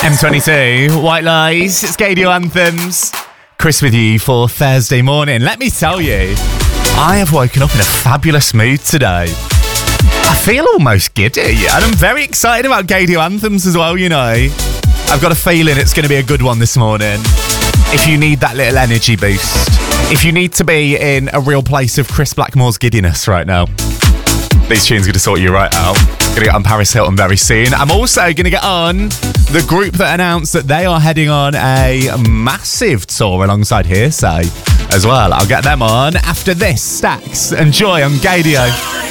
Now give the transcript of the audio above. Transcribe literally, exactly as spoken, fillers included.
M twenty-two, White Lies, it's Gadio Anthems. Chris with you for Thursday morning. Let me tell you, I have woken up in a fabulous mood today. I feel almost giddy, and I'm very excited about Gadio Anthems as well, you know. I've got a feeling it's going to be a good one this morning. If you need that little energy boost, if you need to be in a real place of Chris Blackmore's giddiness right now, these tunes are going to sort you right out. Going to get on Paris Hilton very soon. I'm also going to get on the group that announced that they are heading on a massive tour alongside Hearsay as well. I'll get them on after this. Stacks and Joy on Gadio.